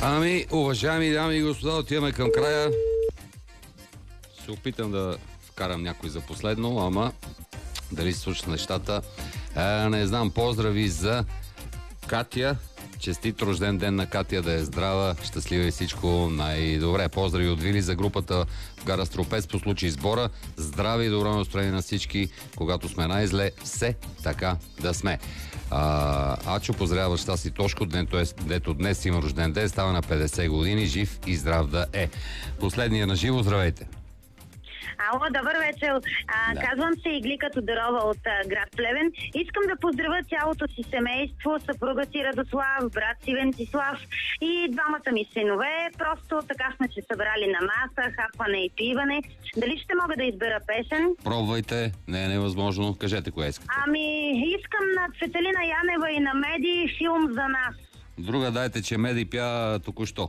Ами, уважаеми дами и господа, отиваме към края. Се опитам да вкарам някой за последно, ама дали се случат нещата, не знам. Поздрави за Катя. Честит рожден ден на Катя, да е здрава, щастлива и всичко най-добре. Поздрави от Вили за групата в гара Стропец по случай избора. Здраве и добро настроение на всички, когато сме най-зле, все така да сме. Ачо поздравя баща си Тошко, дето днес има рожден ден, става на 50 години, жив и здрав да е. Последния на живо, здравейте! Ало, добър вечер. Казвам се Иглика Тодорова от град Плевен. Искам да поздравя цялото си семейство, съпруга си Радослав, брат си Вентислав и двамата ми синове. Просто така сме се събрали на маса, хапване и пиване. Дали ще мога да избера песен? Пробвайте, не е невъзможно. Кажете кое искате. Ами, искам на Цветелина Янева и на Меди филм за нас. Друга дайте, че Меди пя току-що.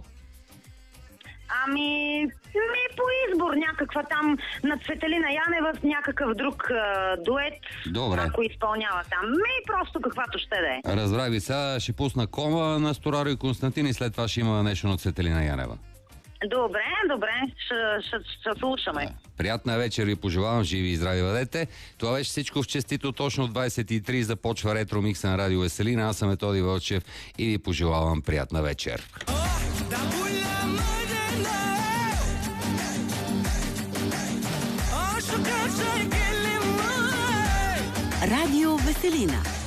Ами, по избор някаква там на Цветелина Янева с някакъв друг дует. Добре. Ако изпълнява там. Просто каквато ще да е. Разбрах ви, сега ще пусна Кома на Стораро и Константин и след това ще има нещо на Цветелина Янева. Добре, ще слушаме. Приятна вечер ви пожелавам, живи и здрави бъдете. Това беше всичко в честито, точно от 23 започва ретро микса на Радио Веселина. Аз съм Методи Вълчев и ви пожелавам приятна вечер. Радио Веселина.